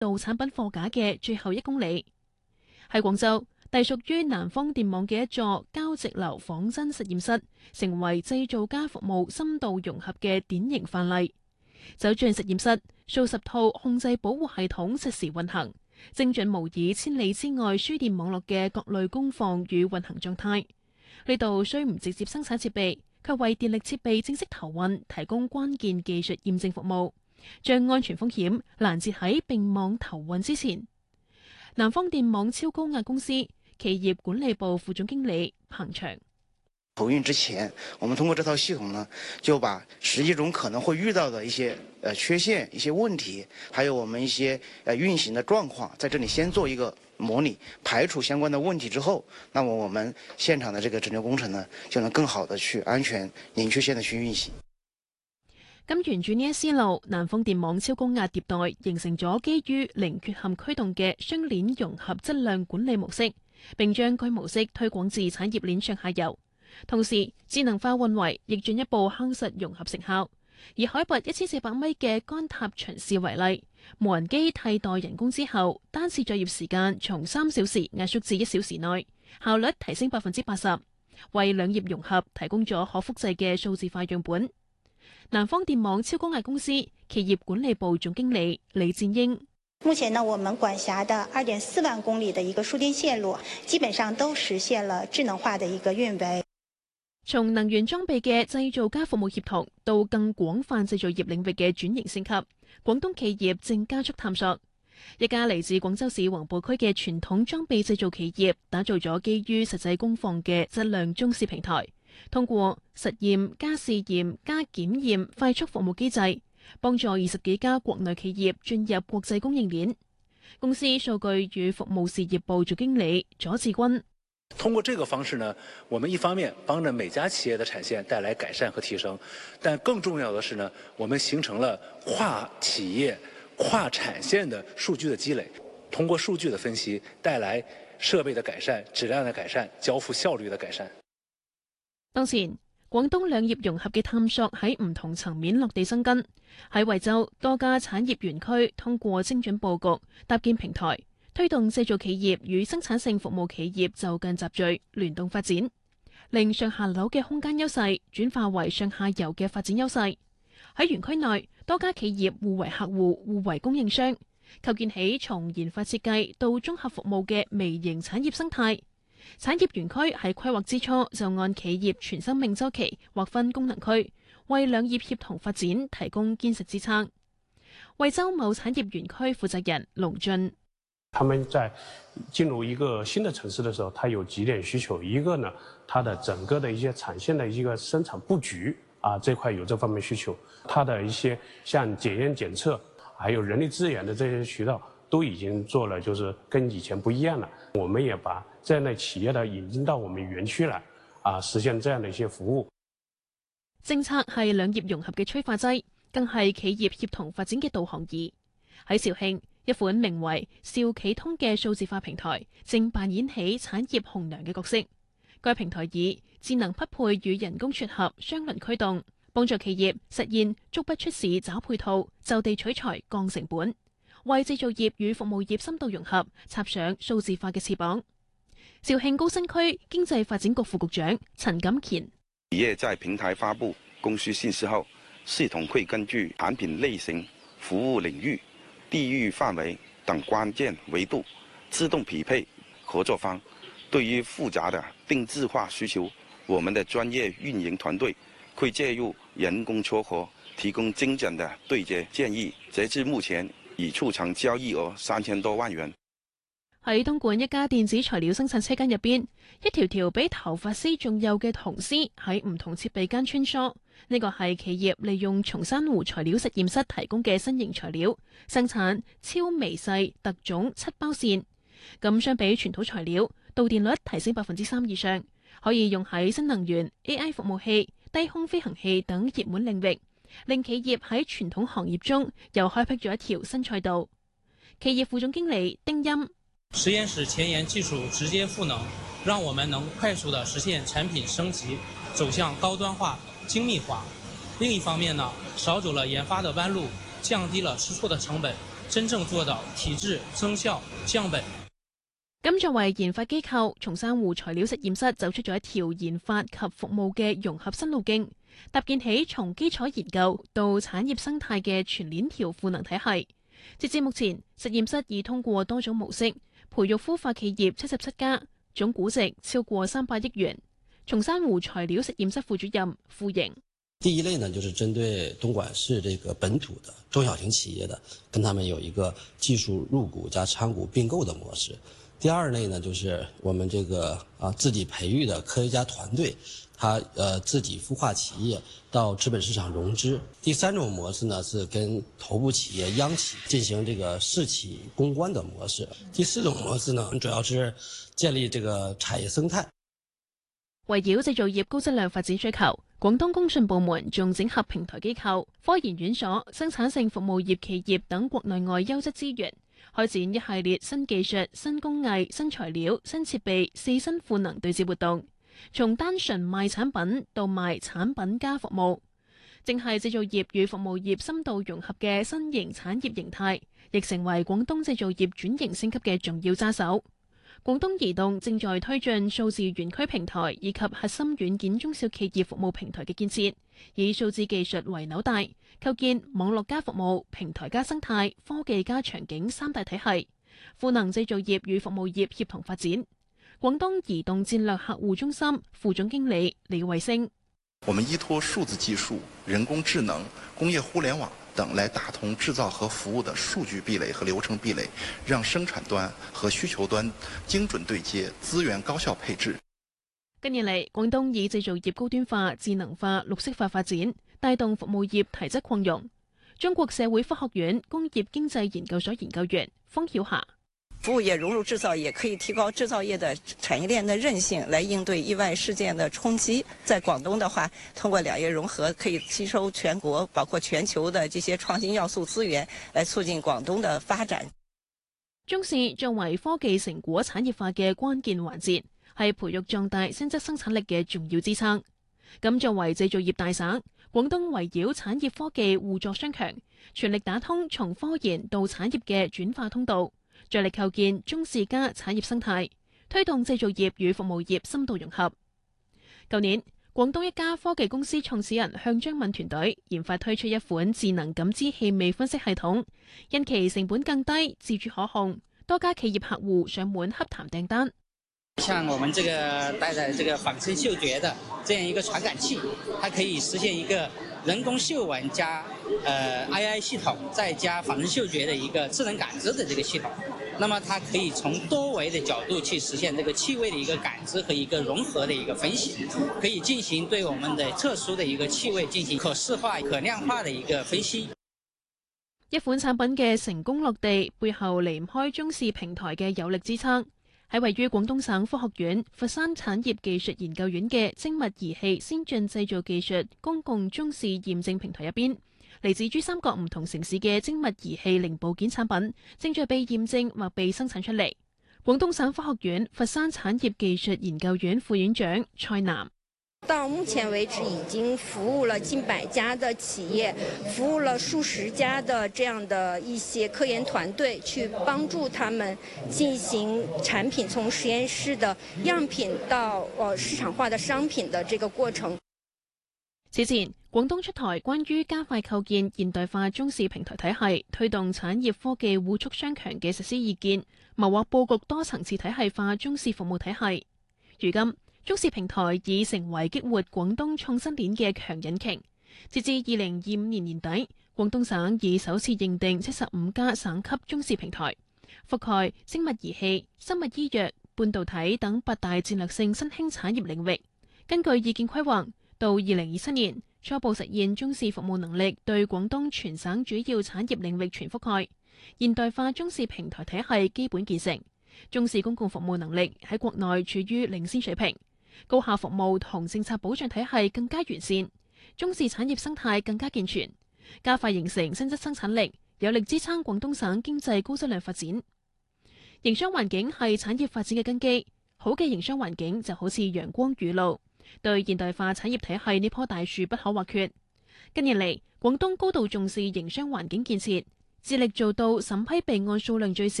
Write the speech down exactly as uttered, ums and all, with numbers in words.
到產品貨架嘅最後一公里。喺廣州，隸屬於南方電網嘅一座膠直流仿真實驗室，成為製造加服務深度融合嘅典型範例。走進實驗室，數十套控制保護系統實時運行，精準模擬千里之外輸電網絡嘅各類功放與運行狀態。呢度雖唔直接生產設備，卻為電力設備正式投運提供關鍵技術驗證服務，將安全風險攔截喺並網投運之前。南方電網超高壓公司企業管理部副總經理彭翔。 投運之前，我們通過這套系統呢，就把實際中可能會遇到的一些呃缺陷、一些問題，還有我們一些呃運行的狀況，在這裡先做一個模擬，排除相關的問題之後，那麼我們現場的這個整流工程呢，就能更好的去安全、零缺陷的去運行。 咁沿住呢一思路，南方電網超高壓迭代，形成咗基於零缺陷驅動嘅雙鏈融合質量管理模式，並將該模式推廣至產業鏈上下游。同時，智能化運維亦進一步夯實融合成效。以海拔一千四百米嘅乾塔巡視為例，無人機替代人工之後，單次作業時間從三小時壓縮至一小時內，效率提升百分之八十，為兩業融合提供咗可複製嘅數字化樣本。南方電網超高壓公司企業管理部總經理李戰英。 目前呢，我們管轄的二點四萬公里的一個輸電線路，基本上都實現了智能化的一個運維。 從能源裝備嘅製造加服務協同到更廣泛製造業領域嘅轉型升級，廣東企業正加速探索。一家嚟自廣州市黃埔區嘅傳統裝備製造企業，打造咗基於實際功放嘅質量中試平台，通過實驗加試驗加檢驗快速服務機制，幫助二十幾家國內企業進入國際供應鏈。公司數據與服務事業部總經理左志軍。 通過這個方式呢，我們一方面幫着每家企業的產線帶來改善和提升，但更重要的是呢，我們形成了跨企業、跨產線的數據的積累，通過數據的分析，帶來設備的改善、質量的改善、交付效率的改善。 當前，廣東兩業融合嘅探索喺唔同層面落地生根。喺惠州，多家產業園區通過精準佈局、搭建平台，推動製造企業與生產性服務企業就近集聚、聯動發展，令上下樓嘅空間優勢轉化為上下游嘅發展優勢。喺園區內，多家企業互為客戶、互為供應商，構建起從研發設計到綜合服務嘅微型產業生態。產業園區喺規劃之初就按企業全生命週期劃分功能區，為兩業協同發展提供堅實支撐。惠州某產業園區負責人龍俊。 他們在進入一個新的城市的時候，它有幾點需求。一個呢，它的整個的一些產線的一個生產佈局啊，這塊有這方面需求。它的一些像檢驗檢測，還有人力資源的這些渠道，都已經做了，就是跟以前不一樣了。我們也把這樣的企業呢引進到我們園區來，啊，實現這樣的一些服務。 政策係兩業融合嘅催化劑，更係企業協同發展嘅導航儀。喺肇慶，一款名為兆企通嘅數字化平台正扮演起產業紅娘嘅角色。該平台以智能匹配與人工撮合雙輪驅動，幫助企業實現足不出市找配套，就地取材降成本，為製造業與服務業深度融合插上數字化嘅翅膀。肇慶高新區經濟發展局副局長陳錦乾： 企業在平台發布供需信息後，系統會根據產品類型、服務領域、地域範圍等關鍵維度自動匹配合作方。對於複雜的定制化需求，我們的專業運營團隊會介入人工撮合，提供精準的對接建議。截至目前，已促成交易額三千多萬元。 喺東莞一家電子材料生產車間入邊，一條條比頭髮絲仲幼嘅銅絲喺唔同設備間穿梭。呢個係企業利用松山湖材料實驗室提供嘅新型材料，生產超微細特種漆包線。咁相比傳統材料，導電率提升百分之三以上，可以用喺新能源、A I 服務器、低空飛行器等熱門領域，令企業喺傳統行業中又開闢咗一條新賽道。企業副總經理丁欽： 實驗室前沿技術直接賦能，讓我們能快速地實現產品升級，走向高端化、精密化。另一方面呢，少走了研發的彎路，降低了試錯的成本， 真正做到體質、增效、降本。 咁作為研發機構，松山湖材料實驗室走出咗一條研發及服務嘅融合新路徑，搭建起從基礎研究到產業生態嘅全鏈條賦能體系。截至目前，實驗室已通過多種模式培育孵化企業七十七家，總估值超過三百億元。松山湖材料實驗室副主任傅瑩： 第一類呢，就是針對東莞市這個本土的中小型企業的，跟他們有一個技術入股加參股併購的模式。第二類呢，就是我們這個啊自己培育的科學家團隊，他呃自己孵化企業到資本市場融資。第三種模式呢，是跟頭部企業央企進行這個試企攻關的模式。第四種模式呢，主要是建立這個產業生態。 圍繞製造業高質量發展需求，廣東工信部門仲整合平台機構、科研院所、生產性服務業企業等國內外優質資源，開展一系列新技術、新工藝、新材料、新設備四新賦能對接活動，從單純賣產品到賣產品加服務，正係製造業與服務業深度融合嘅新型產業形態，亦成為廣東製造業轉型升級嘅重要揸手。廣東移動正在推進數字園區平台以及核心軟件中小企業服務平台嘅建設，以數字技術為紐帶，構建網絡加服務、平台加生態、科技加場景三大體系，賦能製造業與服務業協同發展。廣東移動戰略客戶中心副總經理李衛星： 我們依託數字技術、人工智能、工業互聯網等來打通製造和服務的數據壁壘和流程壁壘，讓生產端和需求端精準對接，資源高效配置。 近年嚟，廣東以製造業高端化、智能化、綠色化發展，帶動服務業提質擴容。中國社會科學院工業經濟研究所研究員方曉霞： 服務業融入製造業，可以提高製造業的產業鏈的韌性，來應對意外事件的衝擊。在廣東的話，通過兩業融合，可以吸收全國包括全球的這些創新要素資源，來促進廣東的發展。 中試作為科技成果產業化嘅關鍵環節，係培育壯大新質生產力嘅重要支撐。咁作為製造業大省，廣東圍繞產業科技互助雙強，全力打通從科研到產業嘅轉化通道，着力構建中試加產業生態，推動製造業與服務業深度融合。舊年，廣東一家科技公司創始人向章敏團隊研發推出一款智能感知氣味分析系統，因其成本更低、自主可控，多家企業客戶上門洽談訂單。 像我們這個帶着這個仿生嗅覺的這樣一個傳感器，它可以實現一個人工嗅聞加呃 A I 系統，再加仿生嗅覺的一個智能感知的這個系統。那麼它可以從多維的角度去實現這個氣味的一個感知和一個融合的一個分析，可以進行對我們的特殊的一個氣味進行可視化、可量化的一個分析。 一款產品嘅成功落地，背後離唔開中試平台嘅有力支撐。喺位於廣東省科學院佛山產業技術研究院嘅精密儀器先進製造技術公共中試驗證平台入邊，嚟自珠三角唔同城市嘅精密儀器零部件產品正在被驗證或被生產出嚟。廣東省科學院佛山產業技術研究院副院長蔡南： 到目前為止，已經服務了近百家的企業，服務了數十家的這樣的一些科研團隊，去幫助他們進行產品從實驗室的樣品到呃市場化的商品的這個過程。 此前，廣東出台關於加快構建現代化中試平台體系，推動產業科技互促雙強嘅實施意見，謀劃佈局多層次體系化中試服務體系。如今，中試平台已成為激活廣東創新鏈嘅強引擎。截至二零二五年年底，廣東省已首次認定七十五家省級中試平台，覆蓋精密儀器、生物醫藥、半導體等八大戰略性新興產業領域。根據意見規劃，到二零二七年初步實現中試服務能力對廣東全省主要產業領域全覆蓋，現代化中試平台體系基本建成，中試公共服務能力喺國內處於領先水平。高效服務同政策保障體系更加完善，中試產業生態更加健全，加快形成新質生產力，有力支撐廣東省經濟高質量發展。營商環境係產業發展嘅根基，好嘅營商環境就好似陽光雨露，對現代化產業體系呢棵大樹不可或缺。近年嚟，廣東高度重視營商環境建設， 致力做到審批備案數量最少。